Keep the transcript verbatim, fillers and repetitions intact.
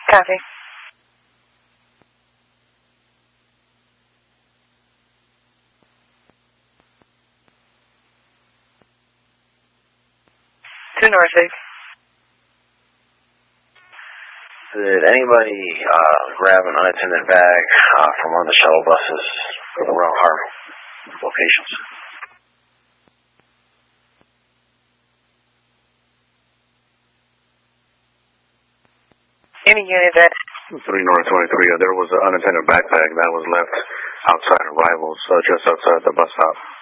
Copy. To Norfolk. Did anybody uh, grab an unattended bag uh, from one of the shuttle buses around our locations? Any unit that... three North twenty-three, uh, there was an unattended backpack that was left outside arrivals, uh, just outside the bus stop.